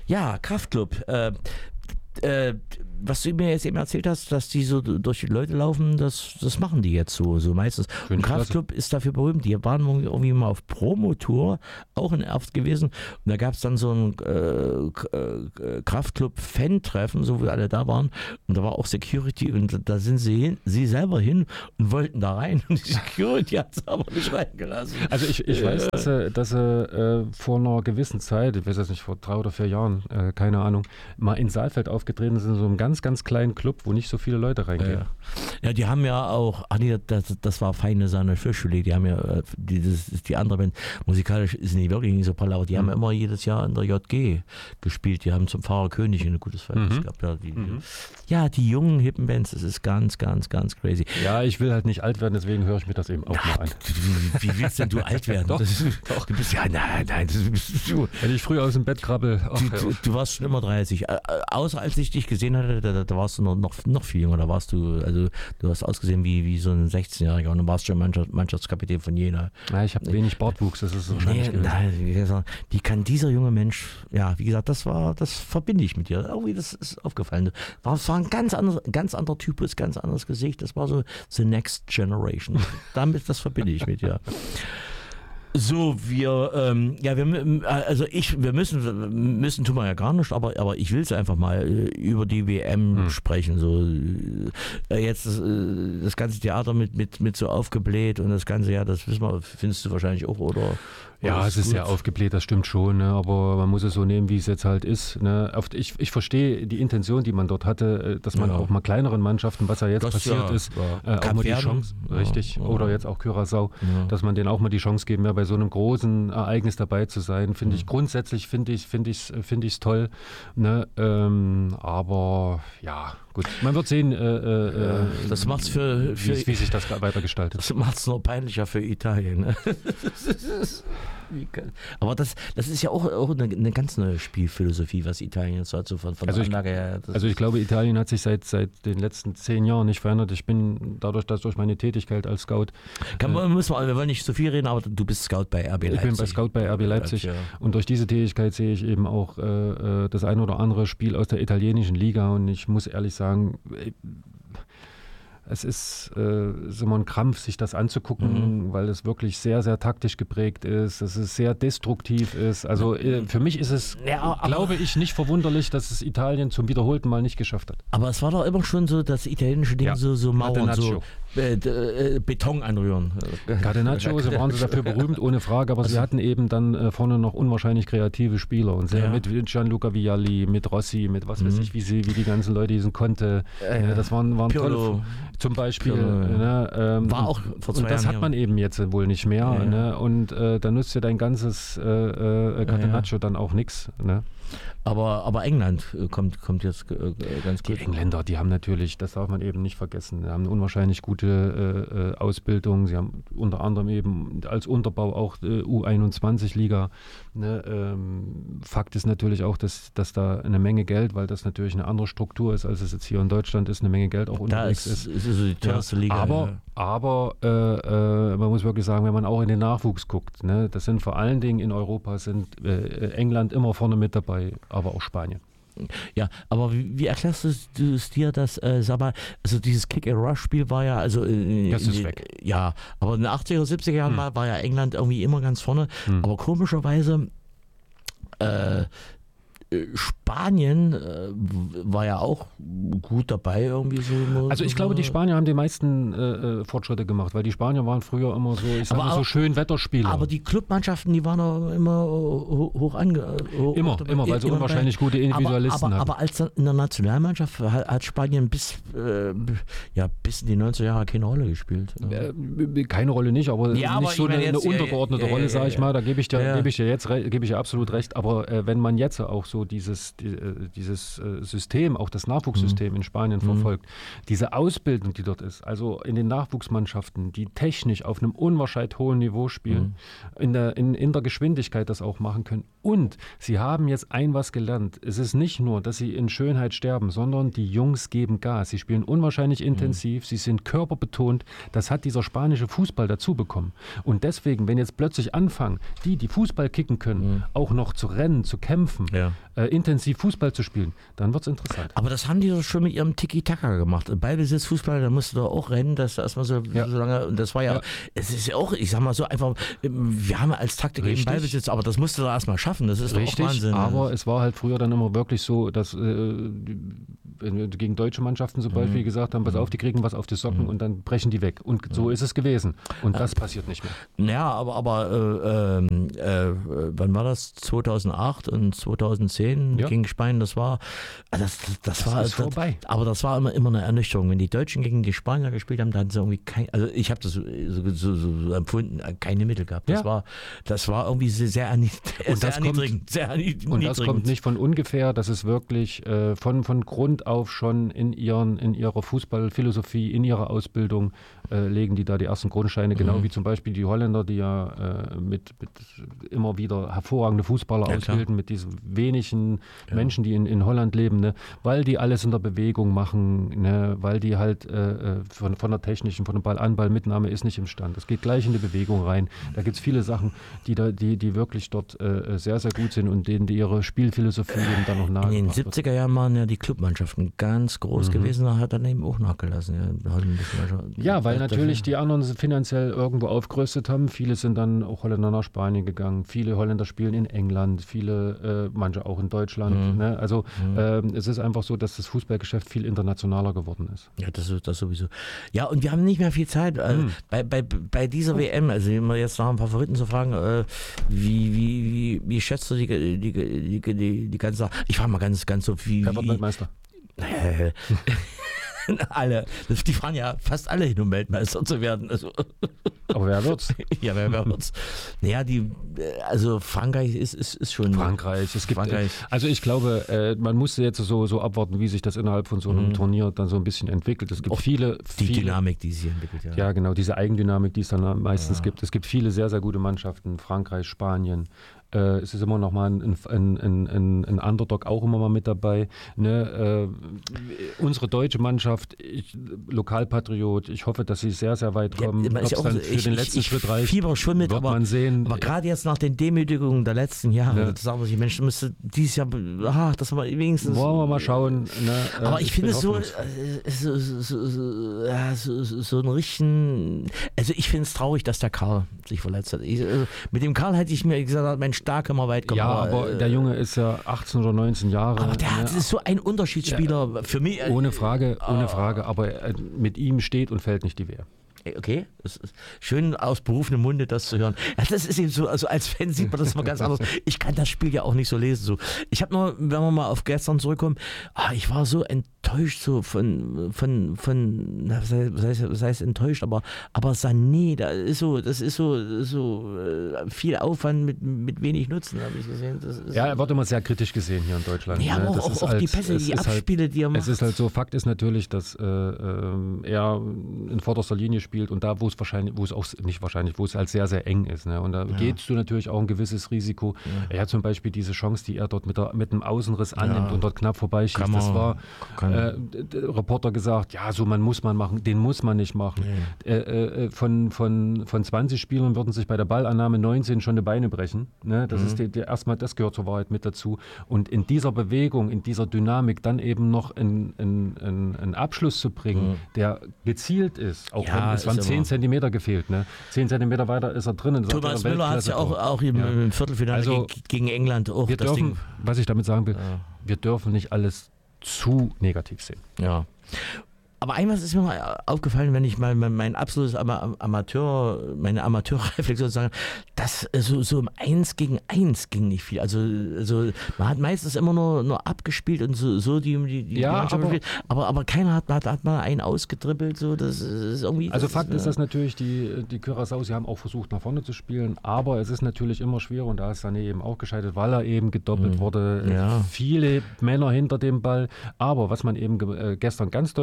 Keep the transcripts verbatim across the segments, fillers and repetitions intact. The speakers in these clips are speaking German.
Ja, Kraftclub. Äh, äh, was du mir jetzt eben erzählt hast, dass die so durch die Leute laufen, das, das machen die jetzt so, so meistens. Und Kraftclub ist dafür berühmt. Die waren irgendwie mal auf Promotour, auch in Erft gewesen. Und da gab es dann so ein äh, äh, Kraftclub-Fan-Treffen, so wie alle da waren. Und da war auch Security und da sind sie hin, sie selber hin und wollten da rein. Und die Security hat es aber nicht reingelassen. Also ich, ich weiß, dass sie, dass sie äh, vor einer gewissen Zeit, ich weiß jetzt nicht, vor drei oder vier Jahren, äh, keine Ahnung, mal in Saalfeld aufgetreten sind, so einem ganz, ganz kleinen Club, wo nicht so viele Leute reingehen. Ja, ja die haben ja auch, ach nee, das, das war Feine Sahne Fischfilet, die haben ja, die, das ist die andere Band, musikalisch ist nicht wirklich nicht so prall, aber die mhm. haben immer jedes Jahr in der J G gespielt, die haben zum Pfarrer König ein gutes Verhältnis mhm. gehabt. Ja die, mhm. ja, die jungen, hippen Bands, das ist ganz, ganz, ganz crazy. Ja, ich will halt nicht alt werden, deswegen höre ich mir das eben auch Na, mal an. Wie, wie willst denn du alt werden? Doch, das ist, doch. Du bist ja, nein, nein, das bist du. Wenn ich früh aus dem Bett krabbel. Ach, Du, du, du warst schon immer dreißig. Äh, außer als ich dich gesehen hatte, da, da warst du noch, noch, noch viel jünger. Da warst du, also du hast ausgesehen wie, wie so ein sechzehnjähriger und du warst schon Mannschaft, Mannschaftskapitän von Jena. Ja, ich habe wenig Bartwuchs, das ist wahrscheinlich nee, nein, wie, gesagt, wie kann dieser junge Mensch, ja, wie gesagt, das war, das verbinde ich mit dir. Irgendwie, das ist aufgefallen. War, das war ein ganz anderes, ganz anderer Typus, ganz anderes Gesicht. Das war so the next generation. Damit, das verbinde ich mit dir. So, wir, ähm, ja, wir, also ich, wir müssen, müssen tun wir ja gar nicht, aber, aber ich will es einfach mal äh, über die W M hm. sprechen. So, äh, jetzt das, äh, das ganze Theater mit, mit, mit so aufgebläht und das ganze, ja, das wissen wir, findest du wahrscheinlich auch, oder? Ja, es ist sehr aufgebläht, das stimmt schon, ne? Aber man muss es so nehmen, wie es jetzt halt ist. Ne? Ich, ich verstehe die Intention, die man dort hatte, dass man ja. auch mal kleineren Mannschaften, was ja jetzt das passiert ja, ist, ja. Äh, auch mal die Chance, ja, richtig, ja. oder jetzt auch Curaçao, ja. dass man denen auch mal die Chance geben, ja, bei so einem großen Ereignis dabei zu sein, finde mhm. ich grundsätzlich, finde ich es finde ich, finde ich toll. Ne? Ähm, aber ja, gut, man wird sehen, äh, äh, ja, das macht's für, für wie, wie sich das weiter gestaltet. Das macht es nur peinlicher für Italien. Ne? Aber das, das ist ja auch, auch eine, eine ganz neue Spielphilosophie, was Italien jetzt hat, so von, von also der Anlage her. Ich, also ich glaube, Italien hat sich seit, seit den letzten zehn Jahren nicht verändert. Ich bin dadurch, dass durch meine Tätigkeit als Scout... Kann man, äh, müssen wir, wir wollen nicht so viel reden, aber du bist Scout bei R B Leipzig. Ich bin bei Scout bei R B Leipzig ja. und durch diese Tätigkeit sehe ich eben auch äh, das ein oder andere Spiel aus der italienischen Liga und ich muss ehrlich sagen... Es ist äh, so ein Krampf, sich das anzugucken, mhm. weil es wirklich sehr, sehr taktisch geprägt ist, dass es sehr destruktiv ist. Also äh, für mich ist es, ja, glaube ich, nicht verwunderlich, dass es Italien zum wiederholten Mal nicht geschafft hat. Aber es war doch immer schon so, dass italienische Dinge ja. so, so Mauern, so äh, äh, Beton anrühren. Catenaccio, so waren sie dafür berühmt, ohne Frage, aber also, sie hatten eben dann äh, vorne noch unwahrscheinlich kreative Spieler und sehr ja. mit Gianluca Vialli, mit Rossi, mit was mhm. weiß ich, wie, sie, wie die ganzen Leute diesen Conte, äh, das waren, waren tolle... Zum Beispiel. Ja, ne, ähm, war auch vor zwei und das Jahren hat man hier. eben jetzt wohl nicht mehr. Ja, ne, ja. Und äh, da nutzt ja dein ganzes äh, äh, Catenaccio ja, ja. dann auch nichts. Ne? Aber, aber England kommt, kommt jetzt äh, ganz gut. Die Engländer, die haben natürlich, das darf man eben nicht vergessen, die haben eine unwahrscheinlich gute äh, Ausbildung. Sie haben unter anderem eben als Unterbau auch äh, U einundzwanzig-Liga. Ne? Ähm, Fakt ist natürlich auch, dass, dass da eine Menge Geld, weil das natürlich eine andere Struktur ist, als es jetzt hier in Deutschland ist, eine Menge Geld auch unterwegs ist. Da ist, ist, ist die teuerste ja, Liga. Aber, ja. aber äh, äh, man muss wirklich sagen, wenn man auch in den Nachwuchs guckt, ne? Das sind vor allen Dingen in Europa, sind äh, England immer vorne mit dabei, aber auch Spanien. Ja, aber wie, wie erklärst du es dir, dass, äh, sag mal, also dieses Kick-and-Rush-Spiel war ja, also äh, das ist weg. Ja, aber in den achtziger, siebziger Jahren hm. war, war ja England irgendwie immer ganz vorne, hm. aber komischerweise äh, Spanien äh, war ja auch gut dabei irgendwie so. Also ich glaube, die Spanier haben die meisten äh, Fortschritte gemacht, weil die Spanier waren früher immer so, ich sag mal, so schön Wetterspieler. Aber die Clubmannschaften, die waren auch immer hoch ange... Hoch immer, hoch, immer, weil sie unwahrscheinlich gute Individualisten aber, aber, hatten. Aber als in der Nationalmannschaft hat, hat Spanien bis, äh, ja, bis in die neunziger Jahre keine Rolle gespielt. Äh, keine Rolle nicht, aber ja, nicht aber so eine, jetzt, eine untergeordnete ja, ja, ja, Rolle, sage ich ja, mal. Da gebe ich dir, ja. gebe ich dir jetzt gebe ich dir absolut recht. Aber äh, wenn man jetzt auch so dieses, die, dieses äh, System, auch das Nachwuchssystem mhm. in Spanien mhm. verfolgt, diese Ausbildung, die dort ist, also in den Nachwuchsmannschaften, die technisch auf einem unwahrscheinlich hohen Niveau spielen, mhm. in, der, in, in der Geschwindigkeit das auch machen können, Und sie haben jetzt ein was gelernt. Es ist nicht nur, dass sie in Schönheit sterben, sondern die Jungs geben Gas. Sie spielen unwahrscheinlich intensiv, mhm. sie sind körperbetont. Das hat dieser spanische Fußball dazu bekommen. Und deswegen, wenn jetzt plötzlich anfangen, die, die Fußball kicken können, mhm. auch noch zu rennen, zu kämpfen, ja. äh, intensiv Fußball zu spielen, dann wird es interessant. Aber das haben die doch schon mit ihrem Tiki-Taka gemacht. Ballbesitz, Fußball, da musst du doch auch rennen, dass du erstmal so, ja. so lange, und das war ja, ja, es ist ja auch, ich sag mal so einfach, wir haben als Taktik eben Ballbesitz, aber das musst du doch erstmal schaffen, das ist Richtig, doch auch Wahnsinn. Aber es war halt früher dann immer wirklich so, dass äh, gegen deutsche Mannschaften zum Beispiel mhm. gesagt haben, pass auf, die kriegen was auf die Socken mhm. und dann brechen die weg. Und so ist es gewesen. Und das äh, passiert nicht mehr. Ja, aber, aber äh, äh, wann war das? zweitausendacht und zweitausendzehn ja. gegen Spanien, das war das, das, das, das war ist vorbei. Das, aber das war immer, immer eine Ernüchterung. Wenn die Deutschen gegen die Spanier gespielt haben, da hatten sie irgendwie kein, also ich habe das so, so, so, so empfunden, keine Mittel gehabt. Das, ja. war, das war irgendwie sehr, sehr, und sehr erniedrigend. Sehr erniedrigend. Und das kommt nicht von ungefähr, das ist wirklich äh, von, von Grund auf schon in, ihren, in ihrer Fußballphilosophie, in ihrer Ausbildung äh, legen die da die ersten Grundsteine, mhm. genau wie zum Beispiel die Holländer, die ja äh, mit, mit immer wieder hervorragende Fußballer ja, ausbilden, klar. mit diesen wenigen ja. Menschen, die in, in Holland leben, ne? Weil die alles in der Bewegung machen, ne? Weil die halt äh, von, von der technischen, von der Ball-an-Ball-Mitnahme ist nicht imstand. Das geht gleich in die Bewegung rein. Da gibt es viele Sachen, die, da, die, die wirklich dort äh, sehr, sehr gut sind und denen die ihre Spielphilosophie eben dann noch nahe. In den siebziger Jahren waren ja die Clubmannschaften ganz groß mhm. gewesen, da hat dann eben auch nachgelassen. Ja, ja weil natürlich die anderen finanziell irgendwo aufgerüstet haben. Viele sind dann auch Holländer nach Spanien gegangen. Viele Holländer spielen in England, viele, äh, manche auch in Deutschland. Mhm. Ne? Also mhm. äh, es ist einfach so, dass das Fußballgeschäft viel internationaler geworden ist. Ja, das ist das sowieso. Ja, und wir haben nicht mehr viel Zeit. Also mhm. bei, bei, bei dieser oh. W M, also immer jetzt nach einem Favoriten zu fragen, äh, wie, wie, wie, wie schätzt du die, die, die, die, die, die ganze Sache? Ich frage mal ganz, ganz so, wie... Wer wird Weltmeister? Äh, alle. Die fahren ja fast alle hin, um Weltmeister zu werden. Also. Aber wer wird's? Ja, wer, wer wird's? Naja, die, also Frankreich ist, ist, ist schon... Frankreich. Es gibt, Frankreich. Also ich glaube, äh, man musste jetzt so, so abwarten, wie sich das innerhalb von so einem mhm. Turnier dann so ein bisschen entwickelt. Es gibt Auch viele... Die viele, Dynamik, die sie entwickelt, ja. Ja, genau, diese Eigendynamik, die es dann meistens ja. gibt. Es gibt viele sehr, sehr gute Mannschaften. Frankreich, Spanien. Äh, es ist immer noch mal ein, ein, ein, ein, ein Underdog auch immer mal mit dabei. Ne? Äh, unsere deutsche Mannschaft, ich, Lokalpatriot, ich hoffe, dass sie sehr, sehr weit kommen. Ja, Ob es dann für ich, den letzten ich, Schritt reicht, fieber schon mit, wird aber, man sehen. Aber gerade jetzt nach den Demütigungen der letzten Jahre, ja. sagen wir sich, Mensch, müsste dieses Jahr, ach, das war wenigstens... Wollen wir mal schauen. Ne? Aber ich, ich finde es so, so, so, so, ja, so, so einen richtigen... Also ich finde es traurig, dass der Karl sich verletzt hat. Ich, also mit dem Karl hätte ich mir gesagt, Mensch, da können wir weit kommen. Ja, aber, aber der Junge ist ja achtzehn oder neunzehn Jahre. Aber der ne? hat, ist so ein Unterschiedsspieler ja, für mich. Ohne Frage, ohne äh, Frage. Aber mit ihm steht und fällt nicht die Wehr. Okay, das ist schön aus berufenem Munde das zu hören. Ja, das ist eben so, also als Fan sieht man das mal ganz anders. Ich kann das Spiel ja auch nicht so lesen. So. Ich habe nur, wenn wir mal auf gestern zurückkommen, ah, ich war so enttäuscht so von, von, von, was heißt, was heißt enttäuscht, aber, aber Sané, da ist so, das ist so, so viel Aufwand mit, mit wenig Nutzen, habe ich gesehen. Das ist ja, er wird immer sehr kritisch gesehen hier in Deutschland. Ja, aber ne? auch, auch, auch die Pässe, die Abspiele, halt, die er macht. Es ist halt so, Fakt ist natürlich, dass äh, er in vorderster Linie spielt und da, wo es wahrscheinlich, wo es auch nicht wahrscheinlich, wo es halt sehr, sehr eng ist. Ne? Und da ja. gehst du natürlich auch ein gewisses Risiko. Ja. Er hat zum Beispiel diese Chance, die er dort mit, der, mit einem Außenriss annimmt ja. und dort knapp vorbeischießt. Das war, äh, der Reporter gesagt, ja, so man muss man machen, den muss man nicht machen. Nee. Äh, äh, von, von, von zwanzig Spielern würden sich bei der Ballannahme neunzehn schon die Beine brechen. Ne? Das mhm. ist die, die, erstmal, das gehört zur Wahrheit mit dazu. Und in dieser Bewegung, in dieser Dynamik dann eben noch einen, einen, einen Abschluss zu bringen, mhm. der gezielt ist, auch ja, wenn es waren zehn Zentimeter gefehlt. Ne? zehn Zentimeter weiter ist er drinnen. Thomas Müller hat es ja auch, auch im, ja. im Viertelfinale also, gegen England auch. Wir das dürfen, Ding. Was ich damit sagen will, ja. wir dürfen nicht alles zu negativ sehen. Ja. Aber einmal ist mir mal aufgefallen, wenn ich mal mein absolutes Amateur, meine Amateurreflexion sage, dass so, so im Eins gegen Eins ging nicht viel. Also, also man hat meistens immer nur, nur abgespielt und so, so die, die, die ja, Mannschaft aber, gespielt. Aber, aber keiner hat, hat, hat mal einen ausgedribbelt. So, das ist irgendwie, also das Fakt ist, ist, dass natürlich die, die Curaçao, sie haben auch versucht nach vorne zu spielen, aber es ist natürlich immer schwerer und da ist Sané eben auch gescheitert, weil er eben gedoppelt mhm. wurde. Ja. Viele Männer hinter dem Ball. Aber was man eben ge- gestern ganz deutlich gesehen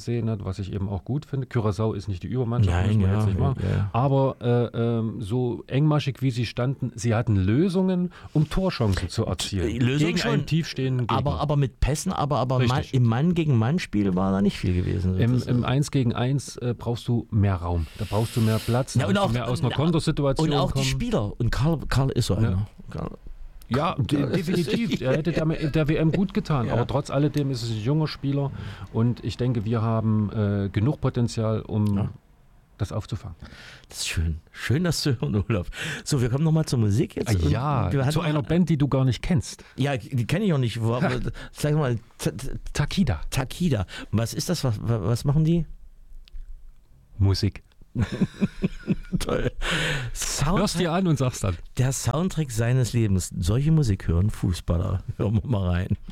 Aussehen, ne, was ich eben auch gut finde. Curaçao ist nicht die Übermannschaft, Nein, muss man ja, jetzt nicht machen. ja. Aber äh, ähm, so engmaschig wie sie standen, sie hatten Lösungen, um Torchancen zu erzielen. Lösung gegen schon, einen tiefstehenden Gegner. Aber, aber mit Pässen, aber, aber Mann, im Mann-gegen-Mann-Spiel war da nicht viel gewesen. Im, im eins gegen eins äh, brauchst du mehr Raum. Da brauchst du mehr Platz, ja, und auch, mehr aus einer Kontersituation Und auch kommen. die Spieler. Und Karl, Karl ist so einer. Ja. Karl, Ja, de- definitiv. Er hätte der, der W M gut getan. Ja. Aber trotz alledem ist es ein junger Spieler. Und ich denke, wir haben äh, genug Potenzial, um ja. das aufzufangen. Das ist schön. Schön, das zu hören, Olaf. So, wir kommen nochmal zur Musik jetzt. Und ja, zu einer Band, die du gar nicht kennst. Ja, die kenne ich auch nicht. Sag mal. Takida. Takida. Was ist das? Was, was machen die? Musik. Toll. Soundtrack, hörst dir an und sagst dann. Der Soundtrack seines Lebens. Solche Musik hören Fußballer. Hören wir mal rein.